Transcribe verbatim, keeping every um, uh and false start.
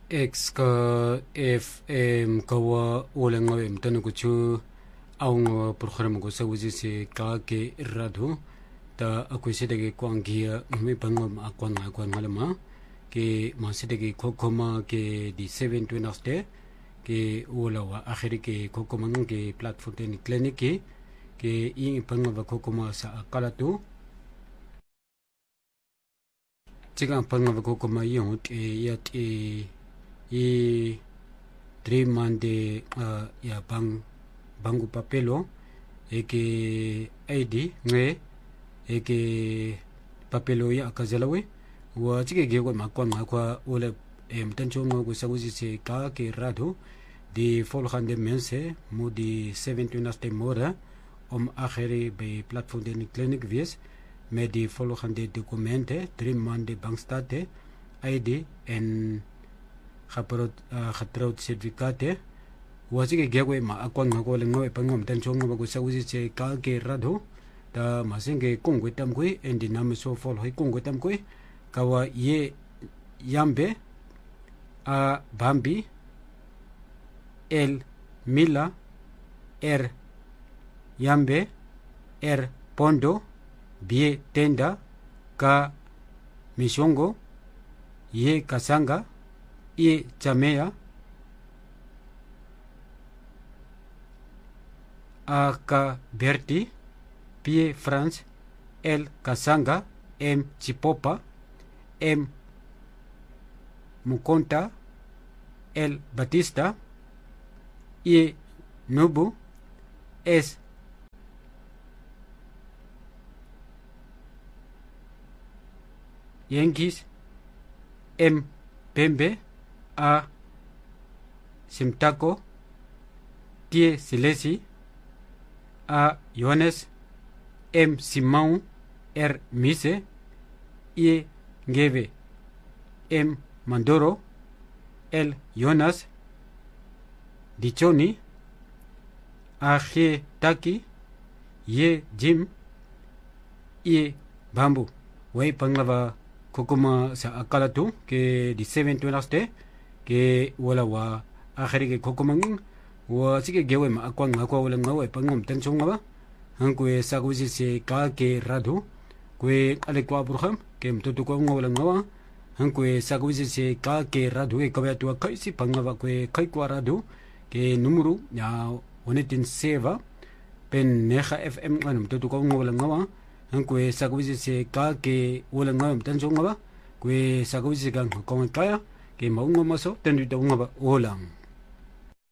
X ka F M kawa ole ngawe mtana kuchu au nga program ko sa wuzi se ka ke radu ta akwese de kwangia ngme bangwa akwan akwan ngalama ke masite ke kokoma ke di seven Wednesday ke ola wa akhiri ke kokoma ke platform de clinic ke ke ing bangwa kokoma sa akalatu chiga bangwa kokoma yot e yat e i dream mande uh, ya bang bangu papelo eke I D nge eke papelo ya kazalawe wa chike gego makwa makwa ole mtancho ngo saguzi se ka ke rado di volgende mensen mo di seven Wednesday mora om akhiri bij platform de clinic wees met die volgende documenten drie maanden bankstate I D en Gaprot uh, getrouwd certificate was ik gewe ma akwan ngako le ngoe pangom tan chong ngaba ko sa usi che ka ke rado ta masinge kongwe tam kwe en dinam so fol hoi kongwe tam kwe kawa ye yambe a bambi el mila er yambe er pondo bie tenda ka mishongo ye kasanga ye chamea aka berti pie France el kasanga m chipopa m mukonta el batista ye nubu es Yankees m pembe a Simtaco Tie Silesi a Johannes M Simão R Mise I Ngeve M Mandoro El Jonas Dichoni a G Taki Ye Jim I Bambu Wei Panglava Kokoma sa akalatu ke di seven Wednesday ke wala wa akhiri ke kokomang wa sige gewe ma akwang akwa wala ngawe pangom tensong ba hangkwe sa kusi se ka ke radu kwe ale kwa burham ke mtutu ko ngawala ngawa hangkwe sa kusi se ka ke radu ke kabya tu kai si pangwa kwe kai kwa radu ke numero ya onetin seva pen neha F M anum mtutu ko ngawala ngawa hangkwe sa kusi se ka ke wala ngawe tensong ba kwe sa kusi se ka ko kaya ke maungo maso tendu taunga ba olang